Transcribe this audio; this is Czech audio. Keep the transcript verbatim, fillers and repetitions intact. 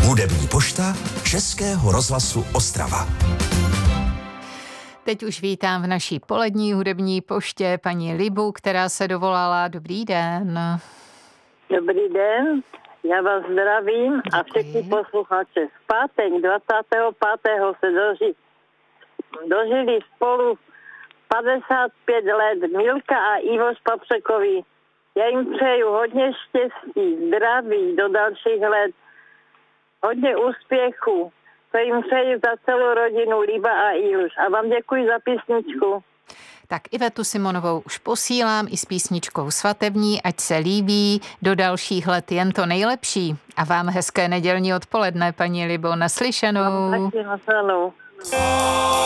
Hudební pošta Českého rozhlasu Ostrava. Teď už vítám v naší polední hudební poště paní Libu, která se dovolala. Dobrý den. Dobrý den, já vás zdravím. Děkuji. A všichni posluchače. V pátek dvacátého pátého se doži, dožili spolu padesát pět let Milka a Ivo Spapřekovi. Já jim přeju hodně štěstí, zdraví do dalších let, hodně úspěchu. To jim přeju za celou rodinu Liba a Iluš. A vám děkuji za písničku. Tak Ivetu Simonovou už posílám i s písničkou svatební, ať se líbí, do dalších let jen to nejlepší. A vám hezké nedělní odpoledne, paní Libo, naslyšenou. Taky naslyšenou.